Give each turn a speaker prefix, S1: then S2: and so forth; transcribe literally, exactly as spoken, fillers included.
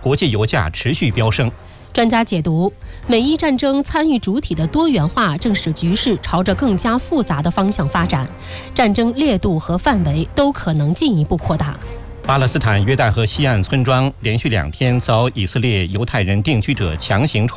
S1: 国际油价持续飙升。
S2: 专家解读，美伊战争参与主体的多元化正使局势朝着更加复杂的方向发展，战争烈度和范围都可能进一步扩大。
S1: 巴勒斯坦约旦河西岸村庄连续两天遭以色列犹太人定居者强行闯